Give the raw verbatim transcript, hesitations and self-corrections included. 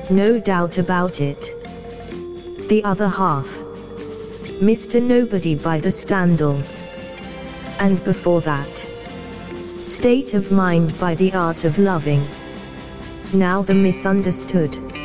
No doubt about it. The other half. Mister Nobody by the Standalls. And before that, State of Mind by The Art of Loving. Now the Misunderstood.